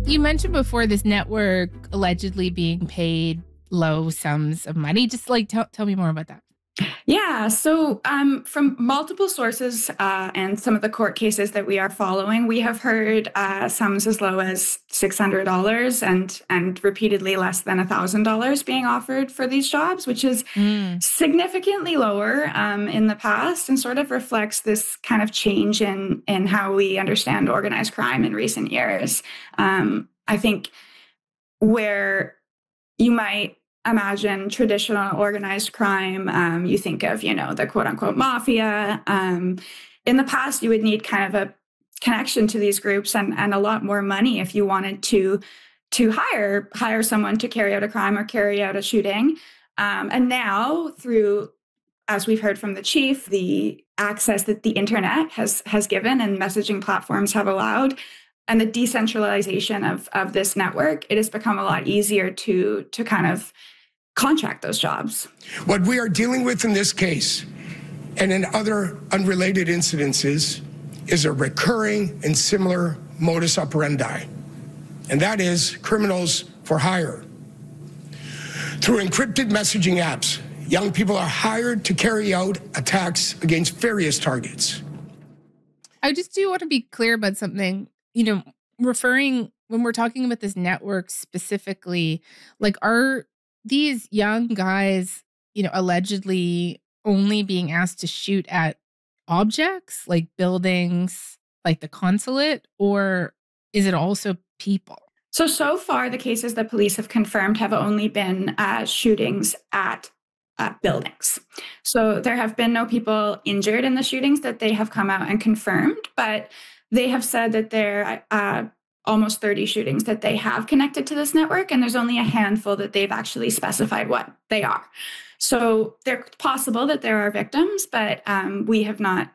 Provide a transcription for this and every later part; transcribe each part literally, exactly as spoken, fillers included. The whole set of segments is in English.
You mentioned before this network allegedly being paid low sums of money. Just like tell, tell me more about that. Yeah, so um, from multiple sources uh, and some of the court cases that we are following, we have heard uh, sums as low as six hundred dollars and and repeatedly less than one thousand dollars being offered for these jobs, which is Mm. significantly lower um, in the past and sort of reflects this kind of change in, in how we understand organized crime in recent years. Um, I think where you might imagine traditional organized crime, um, you think of, you know, the quote unquote mafia. Um, in the past, you would need kind of a connection to these groups and, and a lot more money if you wanted to to hire hire someone to carry out a crime or carry out a shooting. Um, and now through, as we've heard from the chief, the access that the internet has has given and messaging platforms have allowed, and the decentralization of, of this network, it has become a lot easier to, to kind of contract those jobs. What we are dealing with in this case and in other unrelated incidences is a recurring and similar modus operandi, and that is criminals for hire. Through encrypted messaging apps, young people are hired to carry out attacks against various targets. I just do want to be clear about something. You know, referring when we're talking about this network specifically, like, are these young guys, you know, allegedly only being asked to shoot at objects like buildings, like the consulate, or is it also people? So, so far, the cases that police have confirmed have only been uh, shootings at uh, buildings. So there have been no people injured in the shootings that they have come out and confirmed, but they have said that there are uh, almost thirty shootings that they have connected to this network, and there's only a handful that they've actually specified what they are. So they're possible that there are victims, but um, we have not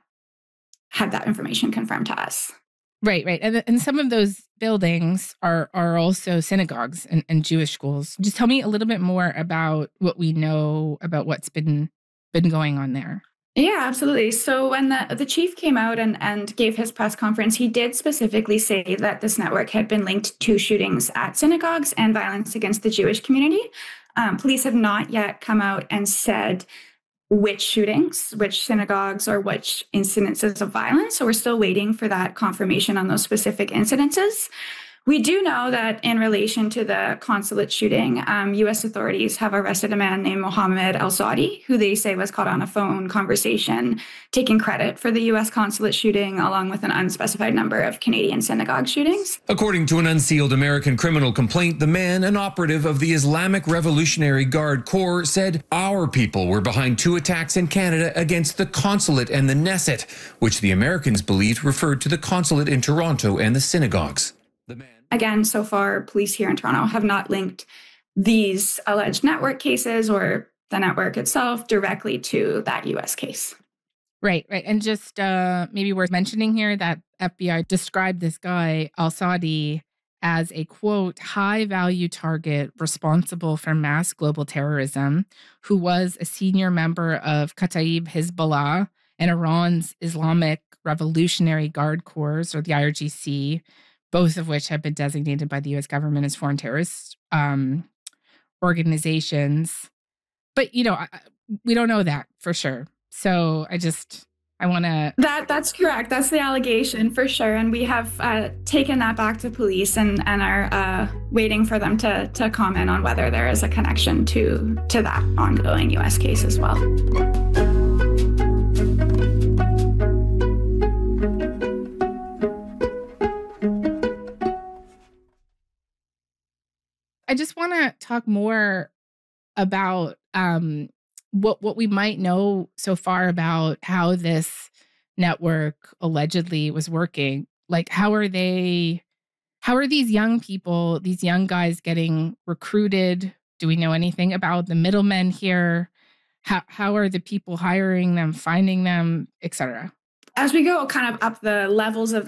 had that information confirmed to us. Right, right. And, and some of those buildings are are also synagogues and, and Jewish schools. Just tell me a little bit more about what we know about what's been been going on there. Yeah, absolutely. So when the, the chief came out and, and gave his press conference, he did specifically say that this network had been linked to shootings at synagogues and violence against the Jewish community. Um, police have not yet come out and said which shootings, which synagogues, or which incidences of violence. So we're still waiting for that confirmation on those specific incidences. We do know that in relation to the consulate shooting, um, U S authorities have arrested a man named Mohammed Al-Saudi, who they say was caught on a phone conversation, taking credit for the U S consulate shooting, along with an unspecified number of Canadian synagogue shootings. According to an unsealed American criminal complaint, the man, an operative of the Islamic Revolutionary Guard Corps, said our people were behind two attacks in Canada against the consulate and the Knesset, which the Americans believed referred to the consulate in Toronto and the synagogues. The man Again, so far, police here in Toronto have not linked these alleged network cases or the network itself directly to that U S case. Right, right. And just uh, maybe worth mentioning here that F B I described this guy, Al-Saudi, as a, quote, high-value target responsible for mass global terrorism, who was a senior member of Kataib Hezbollah and Iran's Islamic Revolutionary Guard Corps, or the I R G C, both of which have been designated by the U S government as foreign terrorist um, organizations. But, you know, I, we don't know that for sure. So I just, I want to... That That's correct. That's the allegation for sure. And we have uh, taken that back to police and, and are uh, waiting for them to, to comment on whether there is a connection to, to that ongoing U S case as well. I just want to talk more about um, what what we might know so far about how this network allegedly was working. Like, how are they? How are these young people, these young guys, getting recruited? Do we know anything about the middlemen here? How how are the people hiring them, finding them, et cetera? As we go kind of up the levels of